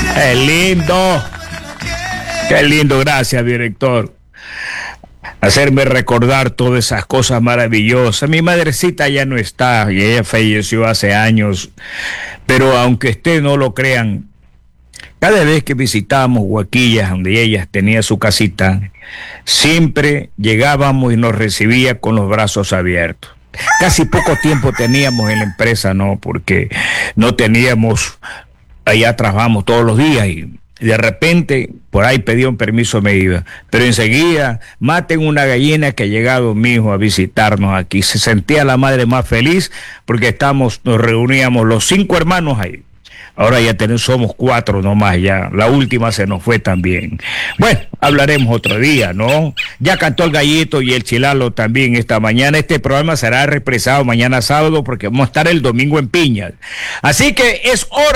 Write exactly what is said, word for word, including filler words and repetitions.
¡Qué lindo! ¡Qué lindo! Gracias, director. Hacerme recordar todas esas cosas maravillosas. Mi madrecita ya no está, y ella falleció hace años, pero aunque ustedes no lo crean, cada vez que visitábamos Huaquillas, donde ella tenía su casita, siempre llegábamos y nos recibía con los brazos abiertos. Casi poco tiempo teníamos en la empresa, ¿no? Porque no teníamos, allá trabajamos todos los días y de repente por ahí pedía un permiso, me iba, pero enseguida maten una gallina que ha llegado mi hijo a visitarnos aquí. Se sentía la madre más feliz porque estamos, nos reuníamos los cinco hermanos ahí. Ahora ya tenemos, somos cuatro nomás ya. La última se nos fue también. Bueno, hablaremos otro día, ¿no? Ya cantó el gallito y el chilalo también esta mañana. Este programa será represado mañana sábado porque vamos a estar el domingo en Piñas. Así que es hora.